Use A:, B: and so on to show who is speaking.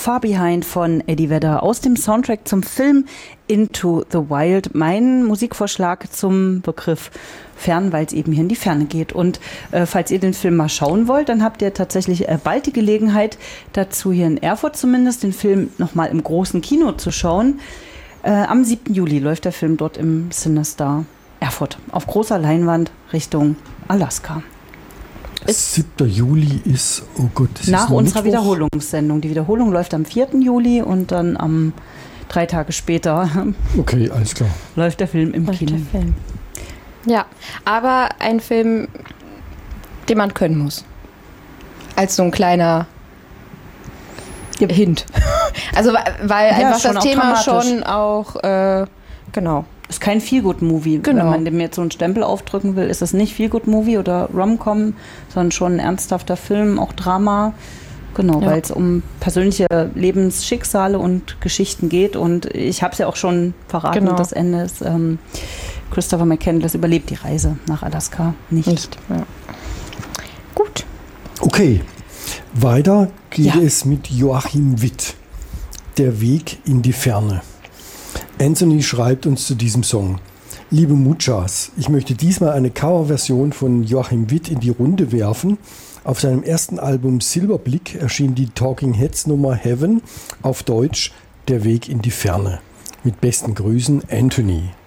A: Far Behind von Eddie Vedder aus dem Soundtrack zum Film Into the Wild. Mein Musikvorschlag zum Begriff Fern, weil es eben hier in die Ferne geht. Und falls ihr den Film mal schauen wollt, dann habt ihr tatsächlich bald die Gelegenheit dazu, hier in Erfurt zumindest, den Film nochmal im großen Kino zu schauen. Am 7. Juli läuft der Film dort im Cinestar Erfurt auf großer Leinwand Richtung Alaska.
B: 7. Juli ist, oh Gott, das
A: nach
B: ist
A: unserer
B: Mittwoch.
A: Wiederholungssendung. Die Wiederholung läuft am 4. Juli und dann 3 Tage später
B: Okay, alles klar.
A: läuft der Film im Kino.
C: Ja, aber ein Film, den man können muss. Als so ein kleiner Hint. Also, weil
A: Ja,
C: einfach
A: schon
C: das
A: auch
C: Thema
A: dramatisch.
C: schon auch, genau.
A: Ist kein Feel-Good-Movie.
C: Genau.
A: Wenn man dem jetzt so einen Stempel aufdrücken will, ist es nicht Feel-Good-Movie oder Rom-Com, sondern schon ein ernsthafter Film, auch Drama. Genau,
C: Ja.
A: weil es um persönliche Lebensschicksale und Geschichten geht. Und ich habe es ja auch schon verraten,
C: Genau.
A: das Ende ist, Christopher McCandless überlebt die Reise nach Alaska nicht.
C: Ja. Gut.
B: Okay, weiter geht
A: Ja.
B: es mit Joachim Witt. Der Weg in die Ferne. Anthony schreibt uns zu diesem Song: Liebe Muchas, ich möchte diesmal eine Coverversion von Joachim Witt in die Runde werfen. Auf seinem ersten Album Silberblick erschien die Talking Heads Nummer Heaven, auf Deutsch Der Weg in die Ferne. Mit besten Grüßen, Anthony.